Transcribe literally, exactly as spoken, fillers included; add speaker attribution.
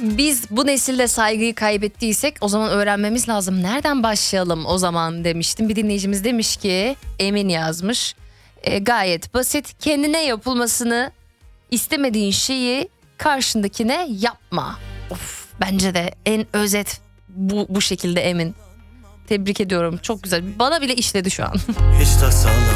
Speaker 1: Biz bu nesilde saygıyı kaybettiysek o zaman öğrenmemiz lazım. Nereden başlayalım o zaman demiştim. Bir dinleyicimiz demiş ki, Emin yazmış. E, gayet basit. Kendine yapılmasını istemediğin şeyi karşındakine yapma. Of, bence de en özet bu, bu şekilde Emin. Tebrik ediyorum. Çok güzel. Bana bile işledi şu an.
Speaker 2: Hiç de sağlam.